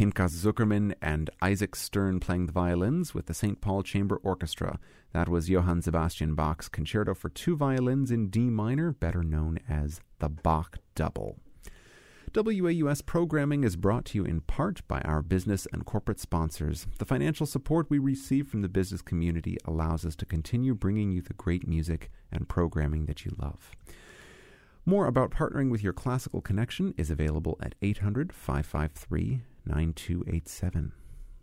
Pinchas Zuckerman and Isaac Stern playing the violins with the St. Paul Chamber Orchestra. That was Johann Sebastian Bach's Concerto for Two Violins in D minor, better known as the Bach Double. WAUS programming is brought to you in part by our business and corporate sponsors. The financial support we receive from the business community allows us to continue bringing you the great music and programming that you love. More about partnering with your classical connection is available at 800-553-9287.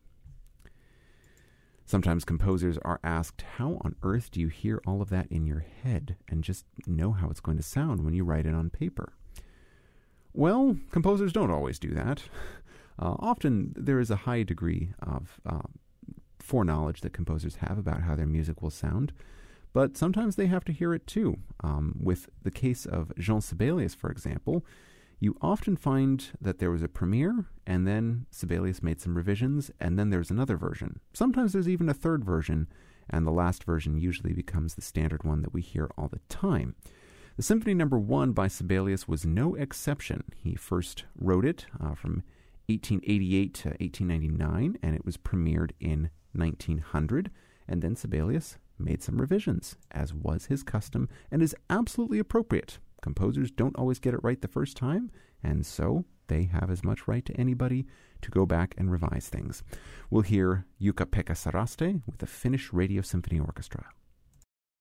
Sometimes composers are asked, how on earth do you hear all of that in your head and just know how it's going to sound when you write it on paper? Well, composers don't always do that. Often there is a high degree of foreknowledge that composers have about how their music will sound, but sometimes they have to hear it too. With the case of Jean Sibelius, for example, you often find that there was a premiere, and then Sibelius made some revisions, and then there's another version. Sometimes there's even a third version, and the last version usually becomes the standard one that we hear all the time. The Symphony No. 1 by Sibelius was no exception. He first wrote it from 1888 to 1899, and it was premiered in 1900, and then Sibelius made some revisions, as was his custom, and is absolutely appropriate. Composers don't always get it right the first time, and so they have as much right to anybody to go back and revise things. We'll hear Jukka-Pekka Saraste with the Finnish Radio Symphony Orchestra.